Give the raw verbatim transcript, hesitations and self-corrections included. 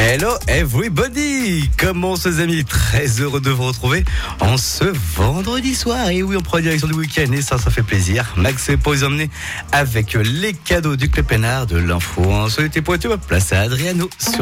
Hello everybody! Comment ces amis? Très heureux de vous retrouver en ce vendredi soir. Et oui, on prend la direction du week-end et ça, ça fait plaisir. Max est pour vous emmener avec les cadeaux du Club Pénard, de l'info en solité pointue. Place à Adriano. Sur